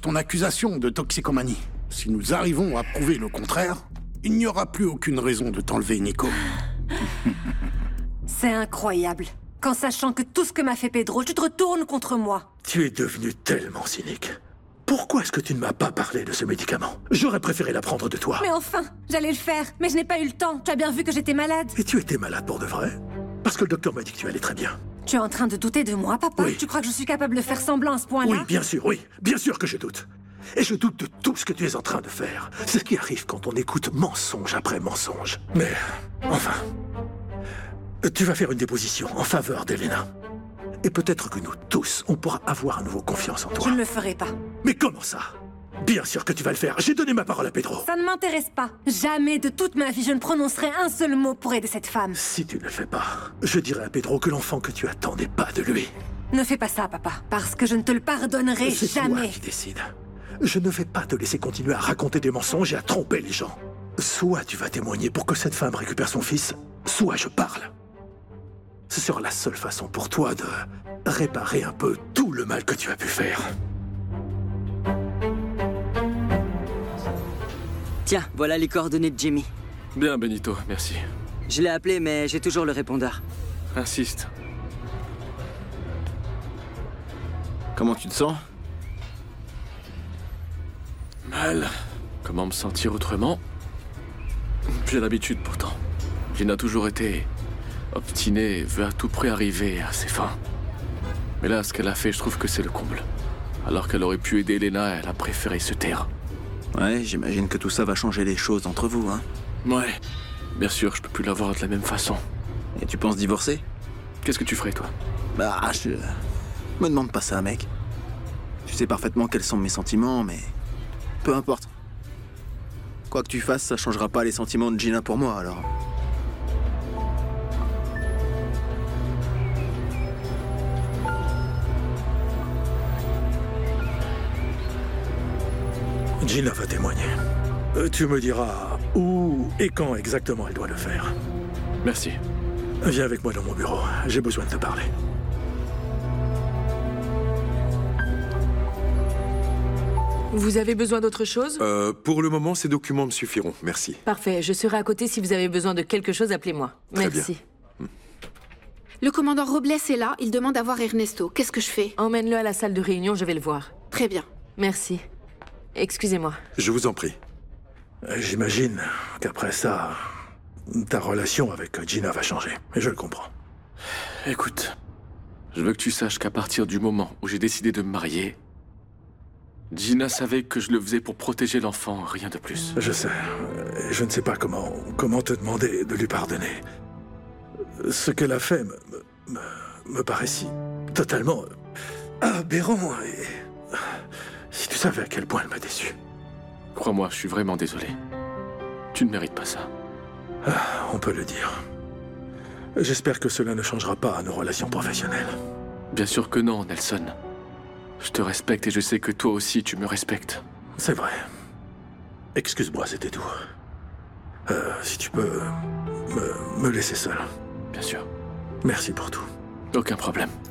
ton accusation de toxicomanie. Si nous arrivons à prouver le contraire, il n'y aura plus aucune raison de t'enlever, Nico. C'est incroyable. Qu'en sachant que tout ce que m'a fait Pedro, tu te retournes contre moi. Tu es devenu tellement cynique. Pourquoi est-ce que tu ne m'as pas parlé de ce médicament? J'aurais préféré l'apprendre de toi. Mais enfin, j'allais le faire, mais je n'ai pas eu le temps. Tu as bien vu que j'étais malade. Et tu étais malade pour de vrai? Parce que le docteur m'a dit que tu allais très bien. Tu es en train de douter de moi, papa? Oui. Tu crois que je suis capable de faire semblant à ce point-là? Oui, bien sûr que je doute. Et je doute de tout ce que tu es en train de faire. C'est ce qui arrive quand on écoute mensonge après mensonge. Mais, enfin, tu vas faire une déposition en faveur d'Elena. Et peut-être que nous tous, on pourra avoir à nouveau confiance en toi. Je ne le ferai pas. Mais comment ça? Bien sûr que tu vas le faire. J'ai donné ma parole à Pedro. Ça ne m'intéresse pas. Jamais de toute ma vie je ne prononcerai un seul mot pour aider cette femme. Si tu ne le fais pas, je dirai à Pedro que l'enfant que tu attends n'est pas de lui. Ne fais pas ça, papa. Parce que je ne te le pardonnerai C'est toi jamais. qui décides. Je ne vais pas te laisser continuer à raconter des mensonges et à tromper les gens. Soit tu vas témoigner pour que cette femme récupère son fils, soit je parle. Ce sera la seule façon pour toi de réparer un peu tout le mal que tu as pu faire. Tiens, voilà les coordonnées de Jimmy. Bien, Benito, merci. Je l'ai appelé, mais j'ai toujours le répondeur. Insiste. Comment tu te sens? Mal. Comment me sentir autrement? J'ai l'habitude pourtant. Lynn a toujours été obstinée et veut à tout prix arriver à ses fins. Mais là, ce qu'elle a fait, je trouve que c'est le comble. Alors qu'elle aurait pu aider Elena, elle a préféré se taire. Ouais, j'imagine que tout ça va changer les choses entre vous, hein. Ouais. Bien sûr, je peux plus la voir de la même façon. Et tu penses divorcer? Qu'est-ce que tu ferais, toi? Bah, je... Me demande pas ça, mec. Tu sais parfaitement quels sont mes sentiments, mais... Peu importe. Quoi que tu fasses, ça changera pas les sentiments de Gina pour moi, alors... Gina va témoigner. Tu me diras où et quand exactement elle doit le faire. Merci. Viens avec moi dans mon bureau. J'ai besoin de te parler. Vous avez besoin d'autre chose? Pour le moment, ces documents me suffiront. Merci. Parfait, je serai à côté si vous avez besoin de quelque chose, appelez-moi. Très Merci. Le commandant Robles est là, il demande à voir Ernesto. Qu'est-ce que je fais? Emmène-le à la salle de réunion, je vais le voir. Très bien. Merci. Excusez-moi. Je vous en prie. J'imagine qu'après ça, ta relation avec Gina va changer. Et je le comprends. Écoute, je veux que tu saches qu'à partir du moment où j'ai décidé de me marier, Gina savait que je le faisais pour protéger l'enfant, rien de plus. Je sais. Je ne sais pas comment te demander de lui pardonner. Ce qu'elle a fait me paraît si totalement aberrant. Et si tu savais à quel point elle m'a déçu. Crois-moi, je suis vraiment désolé. Tu ne mérites pas ça. On peut le dire. J'espère que cela ne changera pas nos relations professionnelles. Bien sûr que non, Nelson. Je te respecte et je sais que toi aussi tu me respectes. C'est vrai. Excuse-moi, c'était tout. Si tu peux me laisser seul. Bien sûr. Merci pour tout. Aucun problème.